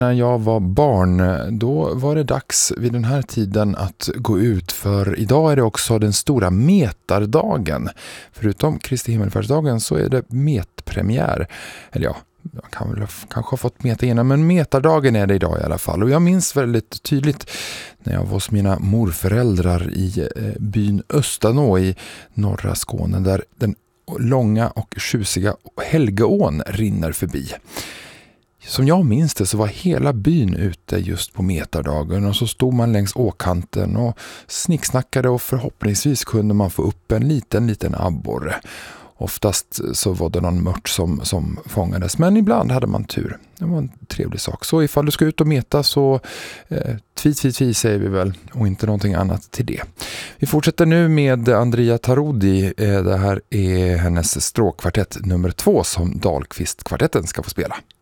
När jag var barn, då var det dags vid den här tiden att gå ut, för idag är det också den stora metardagen. Förutom Kristi himmelfärdsdagen så är det metpremiär. Eller ja, jag kan väl kanske ha fått meta innan, men metardagen är det idag i alla fall. Och jag minns väldigt tydligt när jag var hos mina morföräldrar i byn Östanå i norra Skåne, där den långa och tjusiga Helgeån rinner förbi. Som jag minns det så var hela byn ute just på metardagen, och så stod man längs åkanten och snicksnackade, och förhoppningsvis kunde man få upp en liten abborre. Oftast så var det någon mört som fångades, men ibland hade man tur. Det var en trevlig sak. Så ifall du ska ut och meta så tvi säger vi väl, och inte någonting annat till det. Vi fortsätter nu med Andrea Tarodi. Det här är hennes stråkkvartett nummer 2 som Dahlqvist-kvartetten ska få spela.